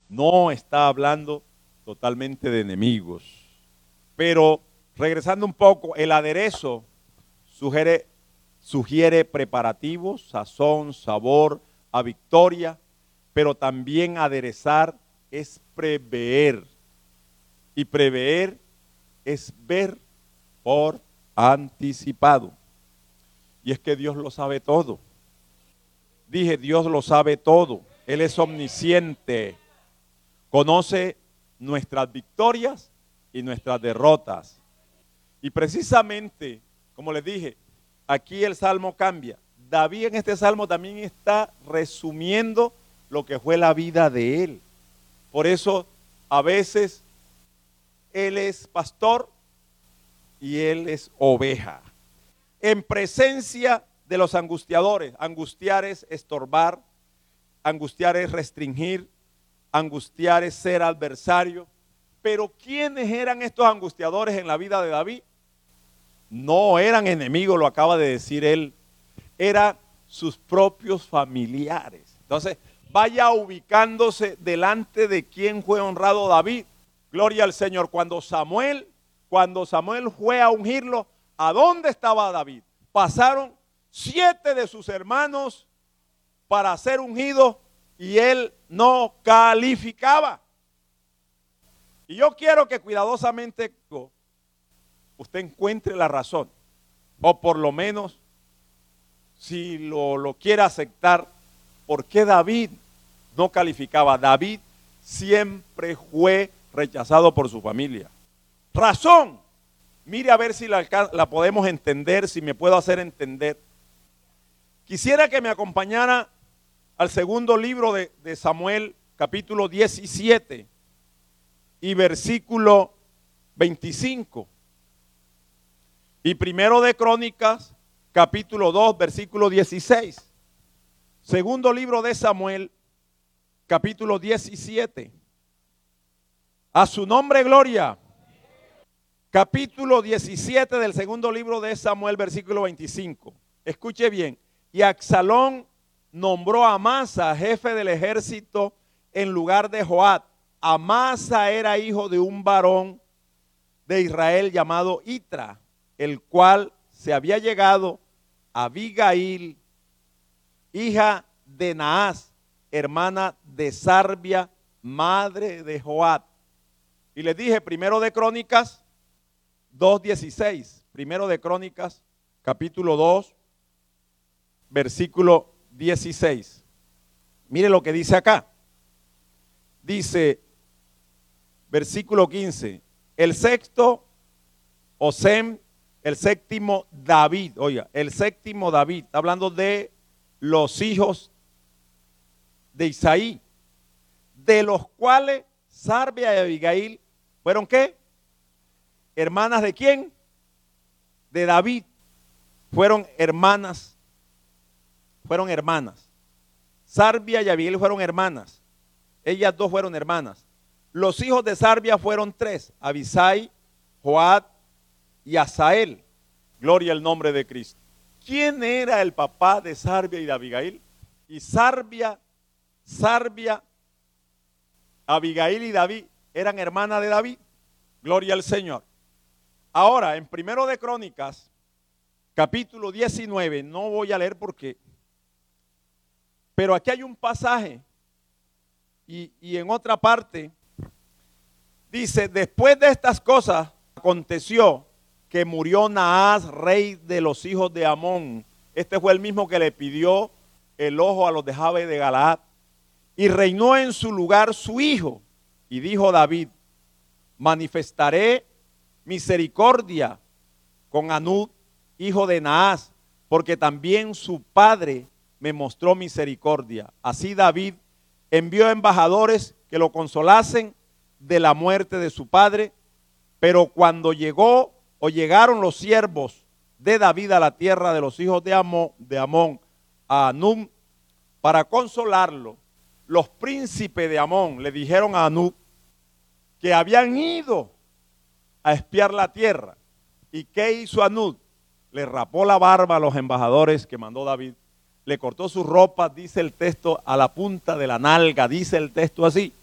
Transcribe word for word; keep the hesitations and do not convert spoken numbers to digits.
No está hablando totalmente de enemigos. Pero regresando un poco, el aderezo sugiere, sugiere preparativos, sazón, sabor a victoria, pero también aderezar es prever. Y prever es ver por anticipado. Y es que Dios lo sabe todo. Dije, Dios lo sabe todo. Él es omnisciente. Conoce nuestras victorias y nuestras derrotas. Y precisamente, como les dije, aquí el salmo cambia. David en este salmo también está resumiendo lo que fue la vida de él. Por eso a veces él es pastor y él es oveja. En presencia de los angustiadores, angustiar es estorbar, angustiar es restringir, angustiar es ser adversario. Pero ¿quiénes eran estos angustiadores en la vida de David? No eran enemigos, lo acaba de decir él, eran sus propios familiares. Entonces, vaya ubicándose delante de quién fue honrado David. Gloria al Señor. Cuando Samuel, cuando Samuel fue a ungirlo, ¿a dónde estaba David? Pasaron siete de sus hermanos para ser ungido y él no calificaba. Y yo quiero que cuidadosamente usted encuentre la razón, o por lo menos, si lo, lo quiere aceptar, ¿por qué David no calificaba? David siempre fue rechazado por su familia. Razón, mire a ver si la, la podemos entender, si me puedo hacer entender. Quisiera que me acompañara al segundo libro de, de Samuel, capítulo diecisiete y versículo veinticinco. Y primero de Crónicas, capítulo dos, versículo dieciséis. Segundo libro de Samuel, capítulo diecisiete. A su nombre, gloria. Capítulo diecisiete del segundo libro de Samuel, versículo veinticinco. Escuche bien. Y Absalón nombró a Amasa jefe del ejército en lugar de Joab. Amasa era hijo de un varón de Israel llamado Itra, el cual se había llegado a Abigail, hija de Naas, hermana de Sarbia, madre de Joab. Y les dije, primero de Crónicas dos dieciséis, primero de Crónicas, capítulo dos, versículo dieciséis. Mire lo que dice acá. Dice, versículo quince, el sexto, Osem, el séptimo David, oiga, el séptimo David, está hablando de los hijos de Isaí, de los cuales Sarbia y Abigail fueron ¿qué? Hermanas de quién? De David. Fueron hermanas, fueron hermanas. Sarbia y Abigail fueron hermanas. Ellas dos fueron hermanas. Los hijos de Sarbia fueron tres, Abisai, Joab y Asael. Gloria al nombre de Cristo. ¿Quién era el papá de Sarbia y de Abigail? Y Sarbia, Sarbia, Abigail y David eran hermanas de David. Gloria al Señor. Ahora, en primero de Crónicas, capítulo diecinueve, no voy a leer porque, pero aquí hay un pasaje y, y en otra parte dice, después de estas cosas aconteció que murió Naas, rey de los hijos de Amón. Este fue el mismo que le pidió el ojo a los de Jabe de Galaad. Y reinó en su lugar su hijo. Y dijo David, manifestaré misericordia con Anub, hijo de Naas, porque también su padre me mostró misericordia. Así David envió embajadores que lo consolasen de la muerte de su padre, pero cuando llegó o llegaron los siervos de David a la tierra de los hijos de Amón, de Amón a Anub, para consolarlo, los príncipes de Amón le dijeron a Anub que habían ido a espiar la tierra. ¿Y qué hizo Anub? Le rapó la barba a los embajadores que mandó David, le cortó su ropa, dice el texto, a la punta de la nalga, dice el texto así,